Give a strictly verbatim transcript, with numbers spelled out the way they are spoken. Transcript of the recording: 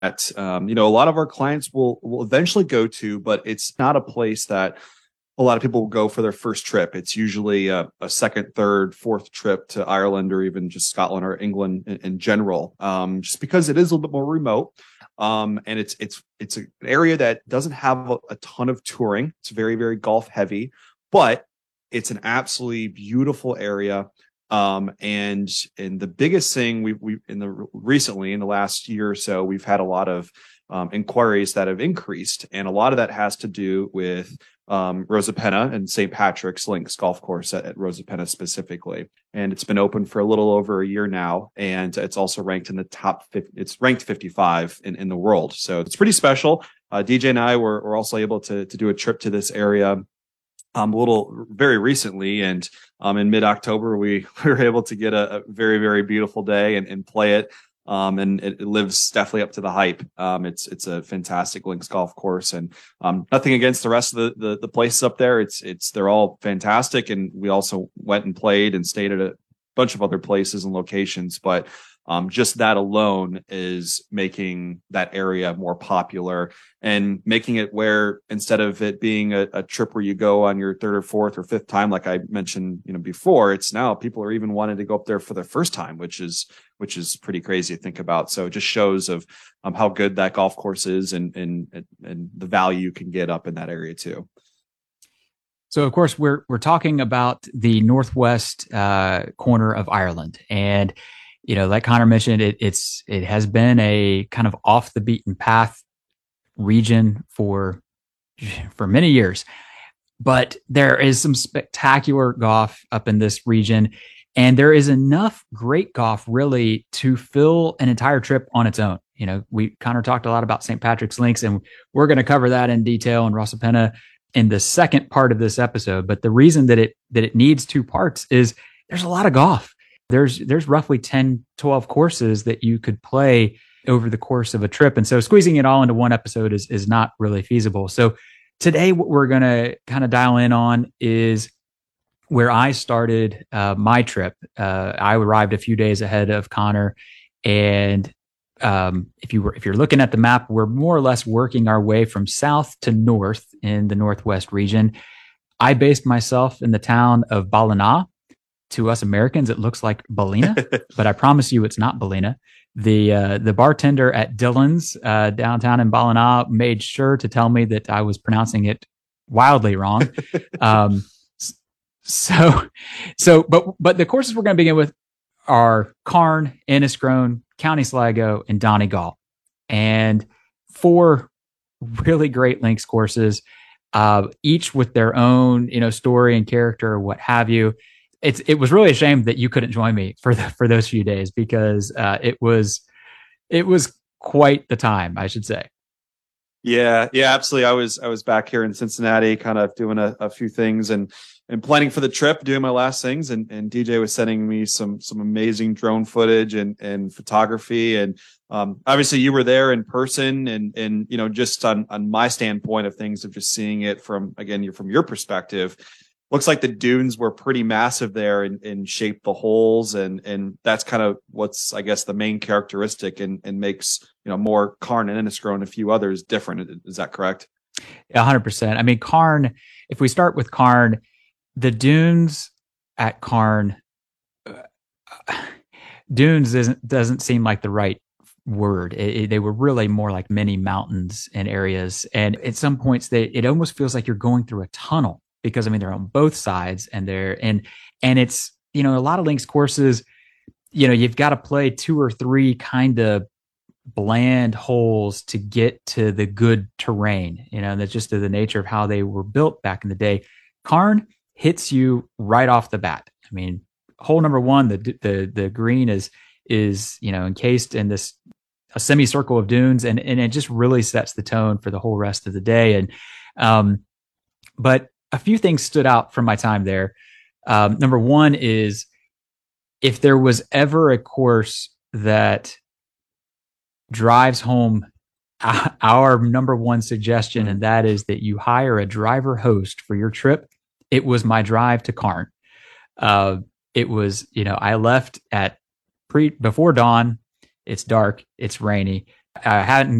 um, you know, a lot of our clients will will eventually go to, but it's not a place that a lot of people will go for their first trip. It's usually a, a second, third, fourth trip to Ireland or even just Scotland or England in, in general, um, just because it is a little bit more remote. Um, and it's it's it's an area that doesn't have a, a ton of touring. It's very, very golf heavy, but it's an absolutely beautiful area. Um, and and the biggest thing we we in the recently in the last year or so, we've had a lot of um, inquiries that have increased, and a lot of that has to do with um, Rosapenna and Saint Patrick's Links golf course at, at Rosapenna specifically. And it's been open for a little over a year now, and it's also ranked in the top fifty. It's ranked fifty-five in, in the world, so it's pretty special. Uh, D J and I were, were also able to to do a trip to this area um, a little very recently, and um, in mid-October we, we were able to get a, a very, very beautiful day and, and play it. Um, and it, it lives definitely up to the hype. Um, it's it's a fantastic links golf course, and um, nothing against the rest of the, the the places up there. It's it's they're all fantastic, and we also went and played and stayed at a bunch of other places and locations, but um, just that alone is making that area more popular and making it where instead of it being a, a trip where you go on your third or fourth or fifth time, like I mentioned, you know, before, it's now people are even wanting to go up there for their first time, which is which is pretty crazy to think about. So it just shows of um, how good that golf course is and and and the value you can get up in that area too. So, of course, we're we're talking about the northwest uh, corner of Ireland, and you know, like Connor mentioned, it, it's it has been a kind of off the beaten path region for for many years, but there is some spectacular golf up in this region, and there is enough great golf really to fill an entire trip on its own. You know, we Connor talked a lot about Saint Patrick's Links, and we're going to cover that in detail in Rosapenna in the second part of this episode. But the reason that it that it needs two parts is there's a lot of golf. There's there's roughly ten, twelve courses that you could play over the course of a trip. And so squeezing it all into one episode is is not really feasible. So today what we're going to kind of dial in on is where I started uh, my trip. Uh, I arrived a few days ahead of Connor, and Um, if you were, if you're looking at the map, we're more or less working our way from south to north in the Northwest region. I based myself in the town of Ballina. To us Americans, it looks like Ballina, but I promise you it's not Ballina. The, uh, the bartender at Dylan's, uh, downtown in Ballina made sure to tell me that I was pronouncing it wildly wrong. um, so, so, but, but the courses we're going to begin with are Carn, Enniscrone, County Sligo, and Donegal, and four really great links courses, uh, each with their own, you know, story and character or what have you. It's it was really a shame that you couldn't join me for the, for those few days because uh, it was it was quite the time, I should say. Yeah, yeah, absolutely. I was I was back here in Cincinnati, kind of doing a, a few things and and planning for the trip, doing my last things, and and D J was sending me some some amazing drone footage and and photography, and um, obviously you were there in person, and and you know, just on on my standpoint of things, of just seeing it from again, you're from your perspective. Looks like the dunes were pretty massive there and, and shaped the holes. And, and that's kind of what's, I guess, the main characteristic and, and makes, you know, more Carn and Enniscrone and a few others different. Is that correct? A hundred percent. I mean, Carn, if we start with Carn, the dunes at Carn, uh, dunes doesn't, doesn't seem like the right word. It, it, they were really more like mini mountains and areas. And at some points they, it almost feels like you're going through a tunnel. Because I mean, they're on both sides and they're, and, and it's, you know, a lot of links courses, you know, you've got to play two or three kind of bland holes to get to the good terrain, you know, and that's just the nature of how they were built back in the day. Carn hits you right off the bat. I mean, hole number one, the, the, the green is, is, you know, encased in this, a semicircle of dunes, and, and it just really sets the tone for the whole rest of the day. And, um, but, a few things stood out from my time there. Um, number one is if there was ever a course that drives home our number one suggestion, and that is that you hire a driver host for your trip, it was my drive to Carn. Uh, it was, you know, I left at pre before dawn. It's dark. It's rainy. I hadn't